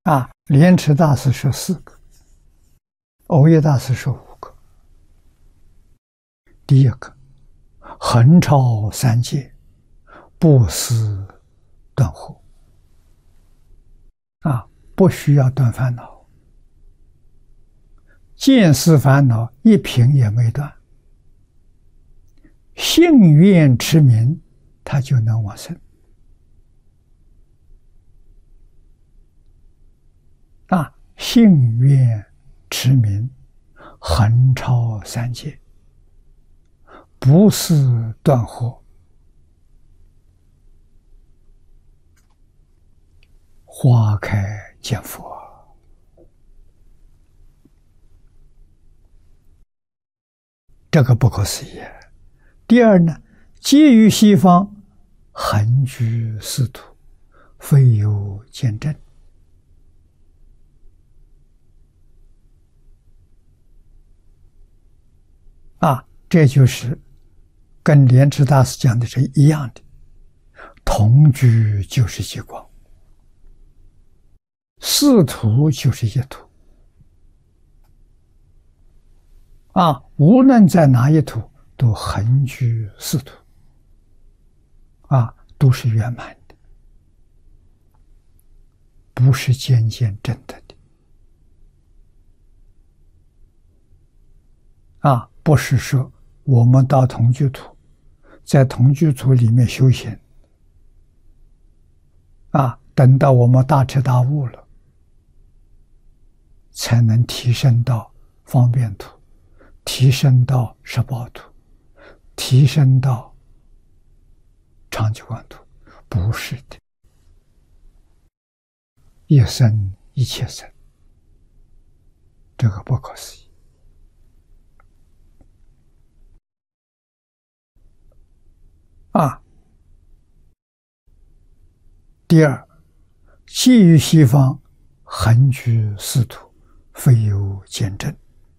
莲池大师说4个，藕益大师说5个。第一个，横超三界，不思断惑。不需要断烦恼，见思烦恼一品也没断，信愿持名，他就能往生。信愿持名，横超三界，不思断惑，花开见佛。这个不可思议。第二呢，皆于西方恒居斯土，非有见证。这就是跟莲池大师讲的是一样的，同居就是极光，四土就是一土。无论在哪一土，都恒居四土，都是圆满的，不是渐渐真的的。不是说我们到同居土，在同居土里面修行，等到我们大彻大悟了，才能提升到方便土，提升到十报土，提升到长久光土，不是的。一生一切生，这个不可思议。第二，既于西方恒居四土，非有见证。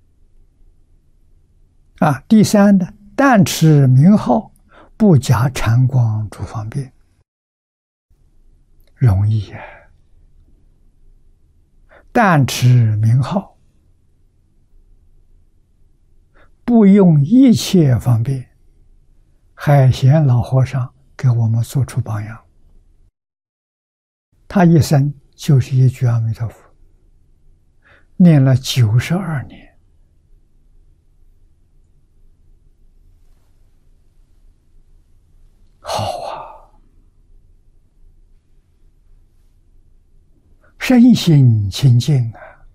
第三呢，但持名号，不假禅光诸方便。容易呀，但持名号，不用一切方便。海贤老和尚给我们做出榜样，他一生就是一句阿弥陀佛，念了92年。好身心清净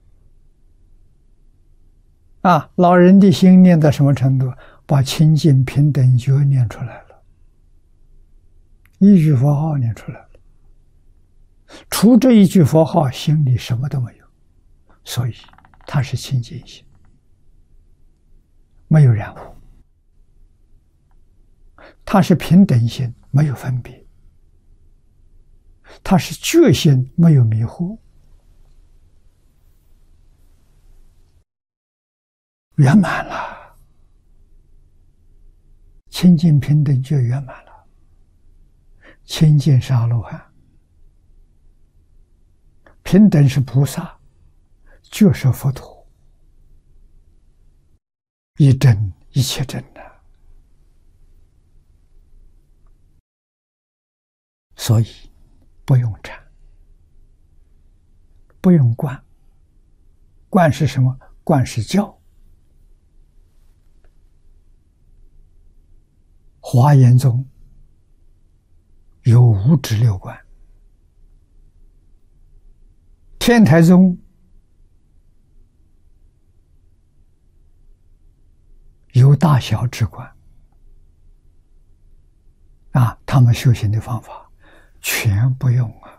老人的心念到什么程度？把清净平等觉念出来了，一句佛号念出来了，除这一句佛号，心里什么都没有，所以它是清净心，没有染污，它是平等心，没有分别，它是觉心，没有迷惑，圆满了。清净平等就圆满了，清净是阿罗汉，平等是菩萨，觉是佛陀，一真一切真的。所以不用禅，不用观，观是什么？观是教。华严宗有5指6观，天台宗有大小之观，他们修行的方法全不用